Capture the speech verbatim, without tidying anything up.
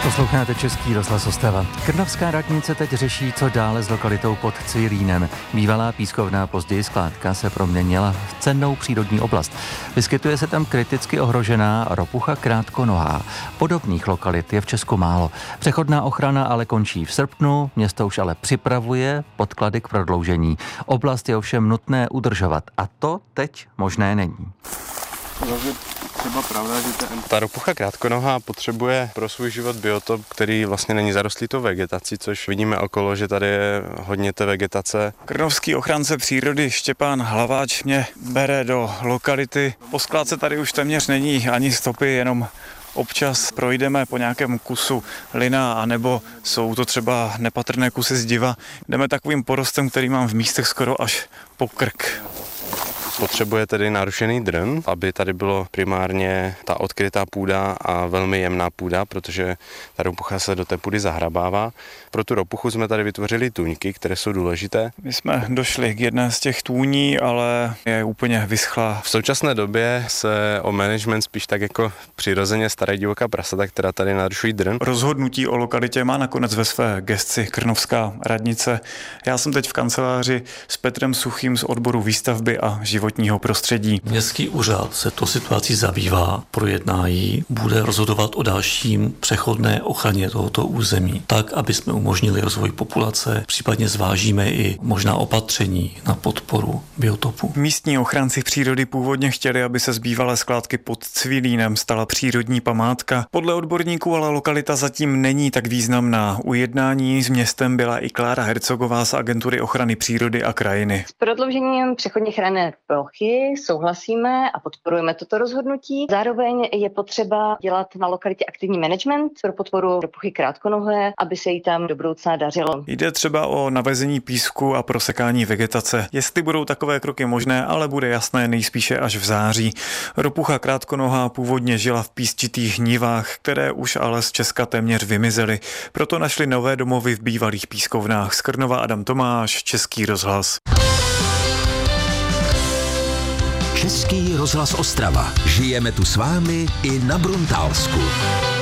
Posloucháte Český rozhlas Ostrava. Krnovská radnice teď řeší, co dále s lokalitou pod Cvilínem. Bývalá pískovná, později skládka, se proměnila v cennou přírodní oblast. Vyskytuje se tam kriticky ohrožená ropucha krátkonohá. Podobných lokalit je v Česku málo. Přechodná ochrana ale končí v srpnu, město už ale připravuje podklady k prodloužení. Oblast je ovšem nutné udržovat a to teď možné není. Třeba pravda, že ten... ta ropucha krátkonohá potřebuje pro svůj život biotop, který vlastně není zarostlý tou vegetací, což vidíme okolo, že tady je hodně té vegetace. Krnovský ochránce přírody Štěpán Hlaváč mě bere do lokality. Po skládce tady už téměř není ani stopy, jenom občas projdeme po nějakém kusu lina, anebo jsou to třeba nepatrné kusy zdiva. Jdeme takovým porostem, který mám v místech skoro až po krk. Potřebuje tedy narušený drn, aby tady bylo primárně ta odkrytá půda a velmi jemná půda, protože ta ropucha se do té půdy zahrabává. Pro tu ropuchu jsme tady vytvořili tůňky, které jsou důležité. My jsme došli k jedné z těch tůní, ale je úplně vyschlá. V současné době se o management spíš tak jako přirozeně staré divoká prasata, která tady narušují drn. Rozhodnutí o lokalitě má nakonec ve své gesci Krnovská radnice. Já jsem teď v kanceláři s Petrem Suchým z odboru výstavby a životního prostředí. Městský úřad se to situací zabývá, projedná ji, bude rozhodovat o dalším přechodné ochraně tohoto území, tak, aby jsme umožnili rozvoj populace, případně zvážíme i možná opatření na podporu biotopu. Místní ochránci přírody původně chtěli, aby se z bývalé skládky pod Cvilínem stala přírodní památka. Podle odborníků ale lokalita zatím není tak významná. U jednání s městem byla i Klára Hercogová z Agentury ochrany přírody a krajiny. S prodloužením přechodně chráněné plochy souhlasíme a podporujeme toto rozhodnutí. Zároveň je potřeba dělat na lokalitě aktivní management pro podporu ropuchy krátkonohé, aby se jí tam do budoucna dařilo. Jde třeba o navezení písku a prosekání vegetace. Jestli budou takové kroky možné, ale bude jasné nejspíše až v září. Ropucha krátkonohá původně žila v písčitých nivách, které už ale z Česka téměř vymizely. Proto našli nové domovy v bývalých pískovnách. Z Krnova Adam Tomáš, Český rozhlas. Český rozhlas Ostrava. Žijeme tu s vámi i na Bruntálsku.